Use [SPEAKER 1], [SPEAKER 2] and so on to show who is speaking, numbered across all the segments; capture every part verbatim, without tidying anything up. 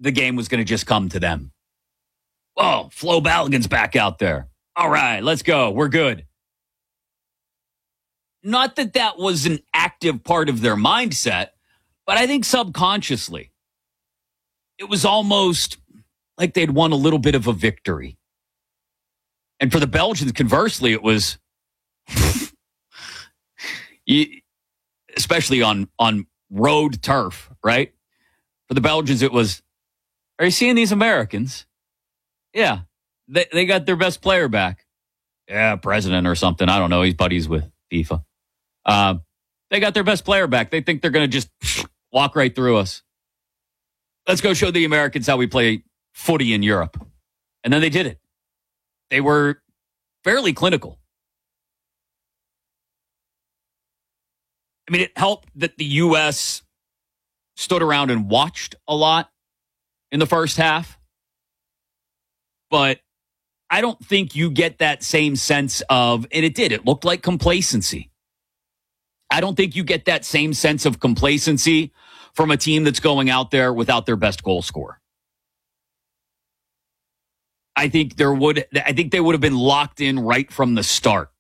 [SPEAKER 1] the game was going to just come to them. Oh, Flo Balogun's back out there. All right, let's go. We're good. Not that that was an active part of their mindset, but I think subconsciously, it was almost like they'd won a little bit of a victory. And for the Belgians, conversely, it was, especially on, on road turf, right? For the Belgians, it was, are you seeing these Americans? Yeah, they they got their best player back. Yeah, president or something. I don't know. He's buddies with FIFA. Uh, they got their best player back. They think they're going to just walk right through us. Let's go show the Americans how we play footy in Europe. And then they did it. They were fairly clinical. I mean, it helped that the U S stood around and watched a lot in the first half. But I don't think you get that same sense of, and it did, it looked like complacency. I don't think you get that same sense of complacency from a team that's going out there without their best goal scorer. I think there would, I think they would have been locked in right from the start.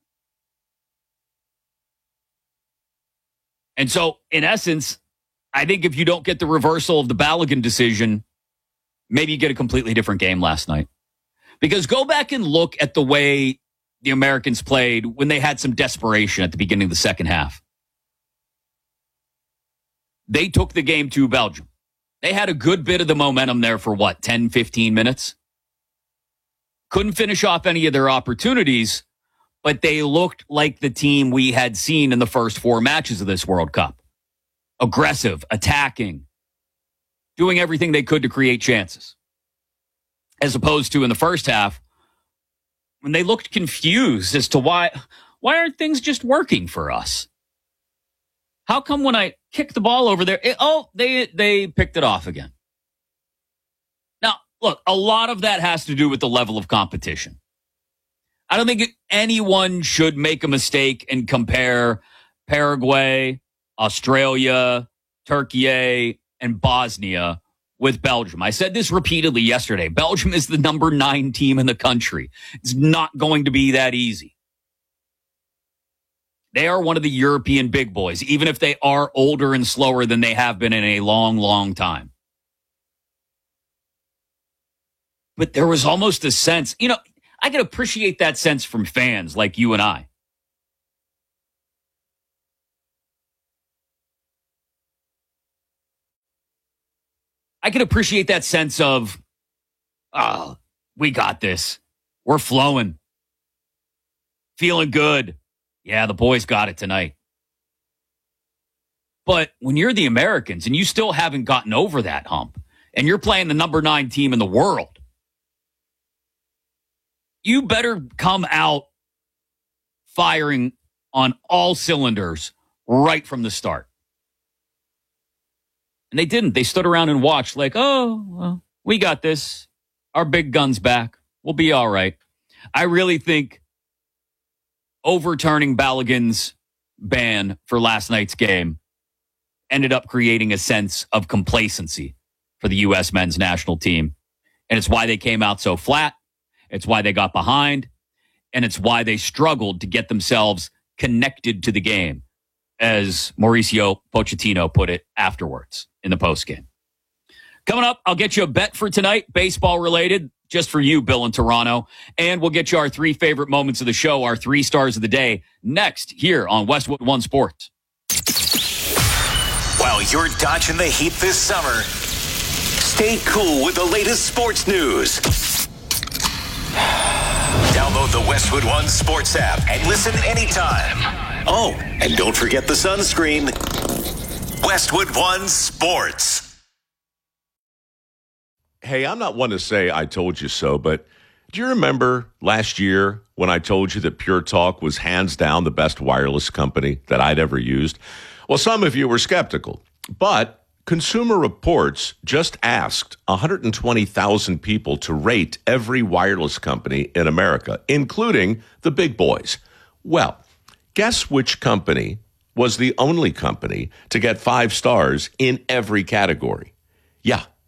[SPEAKER 1] And so, in essence, I think if you don't get the reversal of the Balogun decision, maybe you get a completely different game last night. Because go back and look at the way the Americans played when they had some desperation at the beginning of the second half. They took the game to Belgium. They had a good bit of the momentum there for what, ten, fifteen minutes? Couldn't finish off any of their opportunities, but they looked like the team we had seen in the first four matches of this World Cup. Aggressive, attacking, doing everything they could to create chances. As opposed to in the first half, when they looked confused as to why, why aren't things just working for us? How come when I kick the ball over there, it, oh, they they picked it off again? Now, look, a lot of that has to do with the level of competition. I don't think anyone should make a mistake and compare Paraguay, Australia, Turkey, and Bosnia with Belgium. I said this repeatedly yesterday. Belgium is the number nine team in the country. It's not going to be that easy. They are one of the European big boys, even if they are older and slower than they have been in a long, long time. But there was almost a sense, you know, I can appreciate that sense from fans like you and I. I can appreciate that sense of, oh, we got this. We're flowing. Feeling good. Yeah, the boys got it tonight. But when you're the Americans and you still haven't gotten over that hump, and you're playing the number nine team in the world, you better come out firing on all cylinders right from the start. And they didn't. They stood around and watched like, oh, well, we got this. Our big gun's back. We'll be all right. I really think overturning Balogun's ban for last night's game ended up creating a sense of complacency for the U S men's national team. And it's why they came out so flat. It's why they got behind. And it's why they struggled to get themselves connected to the game, as Mauricio Pochettino put it afterwards in the postgame. Coming up, I'll get you a bet for tonight, baseball related, just for you, Bill in Toronto. And we'll get you our three favorite moments of the show, our three stars of the day, next here on Westwood One Sports.
[SPEAKER 2] While you're dodging the heat this summer, stay cool with the latest sports news. Download the Westwood One Sports app and listen anytime. Oh, and don't forget the sunscreen. Westwood One Sports.
[SPEAKER 3] Hey, I'm not one to say I told you so, but do you remember last year when I told you that Pure Talk was hands down the best wireless company that I'd ever used? Well, some of you were skeptical, but Consumer Reports just asked one hundred twenty thousand people to rate every wireless company in America, including the big boys. Well, guess which company was the only company to get five stars in every category? Yeah,